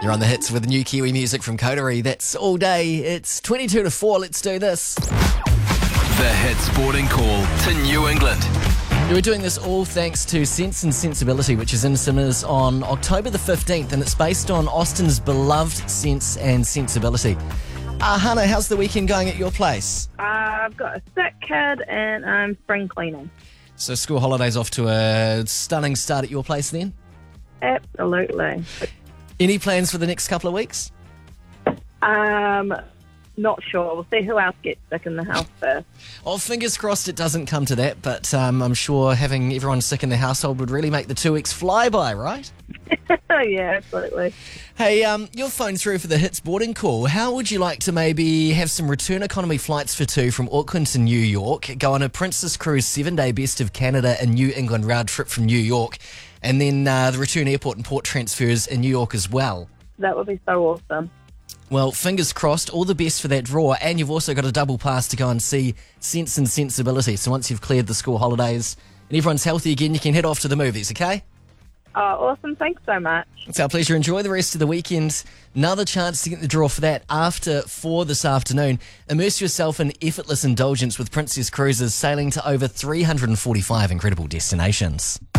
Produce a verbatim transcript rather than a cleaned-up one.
You're on the hits with new Kiwi music from Coterie. That's all day. It's twenty-two to four. Let's do this. The Hit Sporting Call to New England. We're doing this all thanks to Sense and Sensibility, which is in cinemas on October the fifteenth, and it's based on Austin's beloved Sense and Sensibility. Uh, Hannah, how's the weekend going at your place? Uh, I've got a sick kid and I'm spring cleaning. So school holidays off to a stunning start at your place then? Absolutely. Any plans for the next couple of weeks? Um, not sure. We'll see who else gets sick in the house first. Oh, fingers crossed it doesn't come to that, but um, I'm sure having everyone sick in the household would really make the two weeks fly by, right? Yeah, absolutely. Hey, um, your phone through for the Hits boarding call. How would you like to maybe have some return economy flights for two from Auckland to New York, go on a Princess Cruise seven-day Best of Canada and New England round trip from New York, and then uh, the return airport and port transfers in New York as well? That would be so awesome. Well, fingers crossed, all the best for that draw, and you've also got a double pass to go and see Sense and Sensibility. So once you've cleared the school holidays and everyone's healthy again, you can head off to the movies, okay? Oh, awesome. Thanks so much. It's our pleasure. Enjoy the rest of the weekend. Another chance to get the draw for that after four this afternoon. Immerse yourself in effortless indulgence with Princess Cruises, sailing to over three hundred forty-five incredible destinations.